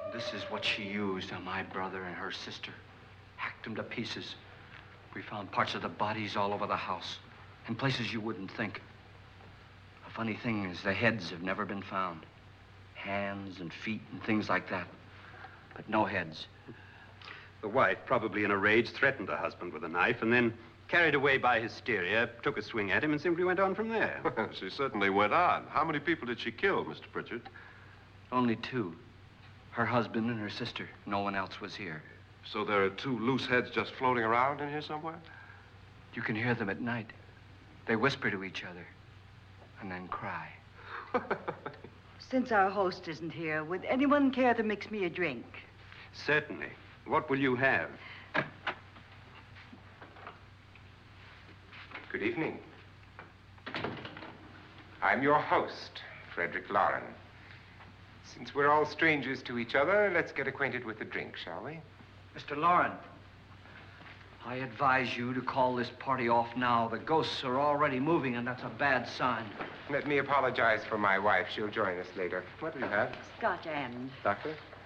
This is what she used on my brother and her sister. Hacked them to pieces. We found parts of the bodies all over the house, in places you wouldn't think. The funny thing is the heads have never been found. Hands and feet and things like that. But no heads. The wife, probably in a rage, threatened her husband with a knife and then, carried away by hysteria, took a swing at him and simply went on from there. She certainly went on. How many people did she kill, Mr. Pritchard? Only two. Her husband and her sister. No one else was here. So there are two loose heads just floating around in here somewhere? You can hear them at night. They whisper to each other and then cry. Since our host isn't here, would anyone care to mix me a drink? Certainly. What will you have? Good evening. I'm your host, Frederick Loren. Since we're all strangers to each other, let's get acquainted with a drink, shall we? Mr. Loren, I advise you to call this party off now. The ghosts are already moving, and that's a bad sign. Let me apologize for my wife. She'll join us later. What will you have? Scotch and. Doctor?